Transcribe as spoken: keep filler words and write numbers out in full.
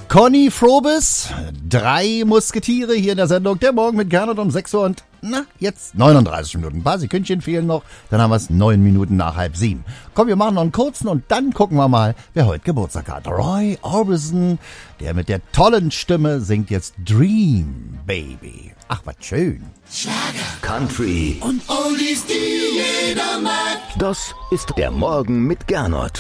Conny Frobis, drei Musketiere hier in der Sendung. Der Morgen mit Gernot um sechs Uhr und, na, jetzt neununddreißig Minuten. Ein paar Sekündchen fehlen noch, dann haben wir es neun Minuten nach halb sieben. Komm, wir machen noch einen kurzen und dann gucken wir mal, wer heute Geburtstag hat. Roy Orbison, der mit der tollen Stimme singt jetzt Dream Baby. Ach, was schön. Schlager, Country und Oldies, die jeder mag. Das ist der Morgen mit Gernot.